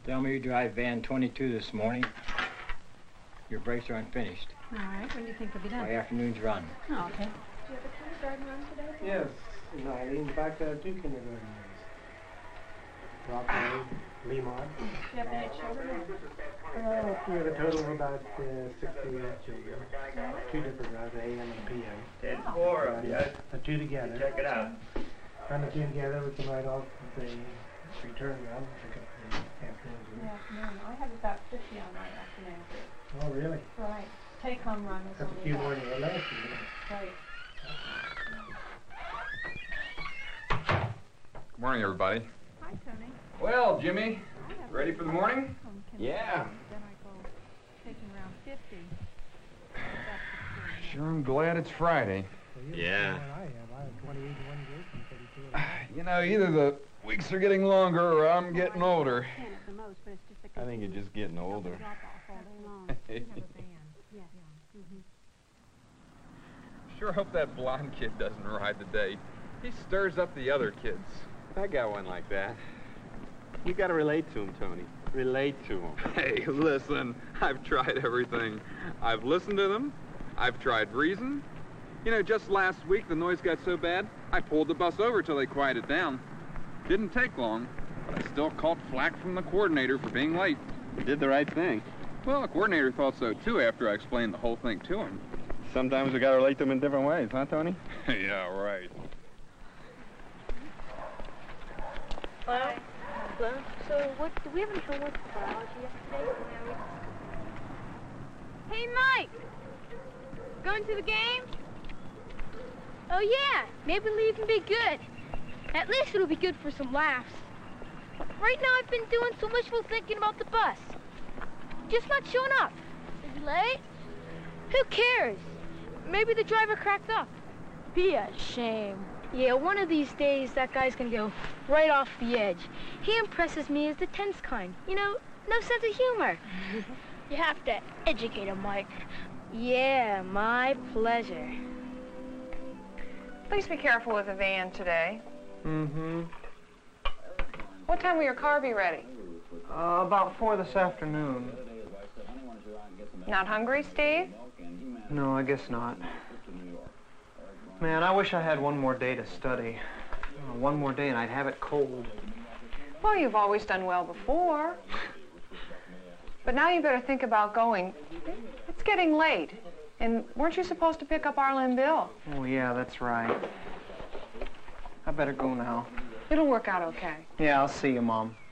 Tell me you drive van 22 this morning. Your brakes are unfinished. All right, when do you think they'll be done? By afternoon's run. Oh, okay. Did you have a kindergarten run today? Yes, and Eileen, in fact, 2 kindergarten runs. Rockaway, Lemont. Do you have any children? We have a total of about 60 children. 2 different routes, AM and PM. 10-4, yeah. The 2 together. Check it out. Run the 2 together, we can ride off the return round, pick up the afternoon. Afternoon. I have about 50 on my afternoon. Oh, really? Right. Take-home run is That's a only few about- more than the last year. Right. Good morning, everybody. Hi, Tony. Well, Jimmy, I have ready for the morning? home Yeah. Then I go taking around 50. Sure, I'm glad it's Friday. Well, you're Yeah. the same one I have 28 in one group and 32 in another. You know, either the weeks are getting longer or I'm getting older. I think you're just getting older. Sure hope that blonde kid doesn't ride today. He stirs up the other kids. I got one like that. You gotta relate to him, Tony. Relate to him. Hey, listen, I've tried everything. I've listened to them. I've tried reason. You know, just last week the noise got so bad, I pulled the bus over till they quieted down. Didn't take long, but I still caught flack from the coordinator for being late. You did the right thing. Well, the coordinator thought so too after I explained the whole thing to him. Sometimes we gotta relate to them in different ways, huh, Tony? Yeah, right. Well, so what, do we have any homework for biology yesterday? Hey, Mike! Going to the game? Oh, yeah. Maybe it'll even be good. At least it'll be good for some laughs. Right now, I've been doing so much thinking about the bus. Just not showing up. Is he late? Who cares? Maybe the driver cracked up. Be a shame. Yeah, one of these days, that guy's gonna go right off the edge. He impresses me as the tense kind. You know, no sense of humor. You have to educate him, Mike. Yeah, my pleasure. Please be careful with the van today. Mm-hmm. What time will your car be ready? About 4 this afternoon. Not hungry, Steve? No, I guess not. Man, I wish I had one more day to study. One more day and I'd have it cold. Well, you've always done well before. But now you better think about going. It's getting late. And weren't you supposed to pick up Arlen and Bill? Oh, yeah, that's right. I better go now. It'll work out okay. Yeah, I'll see you, Mom.